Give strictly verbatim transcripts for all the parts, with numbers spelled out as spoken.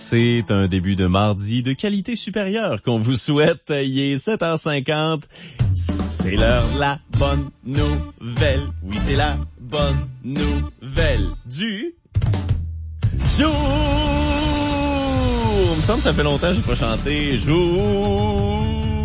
C'est un début de mardi de qualité supérieure qu'on vous souhaite. Il est sept heures cinquante. C'est l'heure de la bonne nouvelle. Oui, c'est la bonne nouvelle du jour. Il me semble que ça fait longtemps que j'ai pas chanté jour.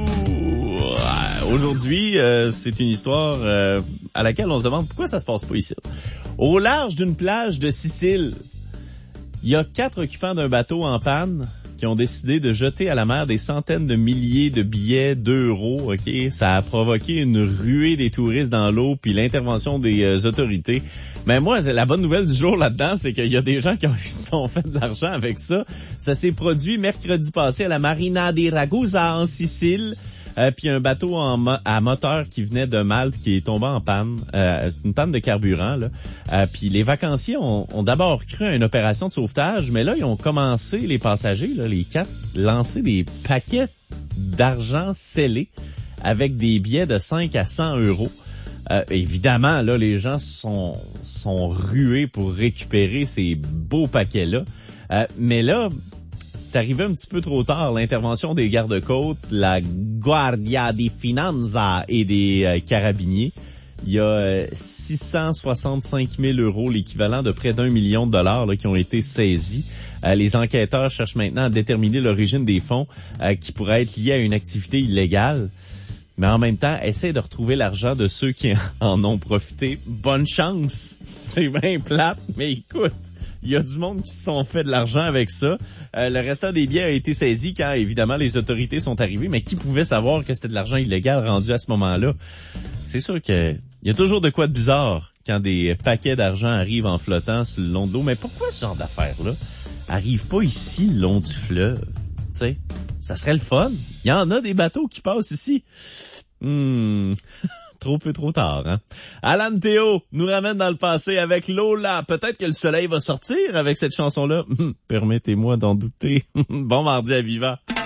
Aujourd'hui, euh, c'est une histoire euh, à laquelle on se demande pourquoi ça se passe pas ici. Au large d'une plage de Sicile, il y a quatre occupants d'un bateau en panne qui ont décidé de jeter à la mer des centaines de milliers de billets d'euros. Ok, ça a provoqué une ruée des touristes dans l'eau, puis l'intervention des euh, autorités. Mais moi, la bonne nouvelle du jour là-dedans, c'est qu'il y a des gens qui, ont, qui se sont fait de l'argent avec ça. Ça s'est produit mercredi passé à la Marina di Ragusa en Sicile. Euh, puis un bateau en mo- à moteur qui venait de Malte qui est tombé en panne, euh, une panne de carburant là. Euh, puis les vacanciers ont, ont d'abord cru à une opération de sauvetage, mais là ils ont commencé, les passagers, là, les quatre, lancer des paquets d'argent scellés avec des billets de cinq à cent euros. Euh, évidemment, là, les gens sont sont rués pour récupérer ces beaux paquets-là. Euh, mais là, c'est arrivé un petit peu trop tard, l'intervention des gardes-côtes, la Guardia di Finanza et des euh, carabiniers. Il y a euh, six cent soixante-cinq mille euros, l'équivalent de près d'un million de dollars là, qui ont été saisis. Euh, les enquêteurs cherchent maintenant à déterminer l'origine des fonds euh, qui pourraient être liés à une activité illégale. Mais en même temps, essaie de retrouver l'argent de ceux qui en ont profité. Bonne chance! C'est bien plate, mais écoute, il y a du monde qui se sont fait de l'argent avec ça. Euh, le restant des billets a été saisi quand, évidemment, les autorités sont arrivées. Mais qui pouvait savoir que c'était de l'argent illégal rendu à ce moment-là? C'est sûr que il y a toujours de quoi de bizarre quand des paquets d'argent arrivent en flottant sur le long de l'eau. Mais pourquoi ce genre d'affaires-là arrive pas ici, le long du fleuve? Tu sais, ça serait le fun. Il y en a des bateaux qui passent ici. Hmm... Trop peu, trop tard, hein? Alan Théo nous ramène dans le passé avec Lola. Peut-être que le soleil va sortir avec cette chanson-là. Permettez-moi d'en douter. Bon mardi à Viva.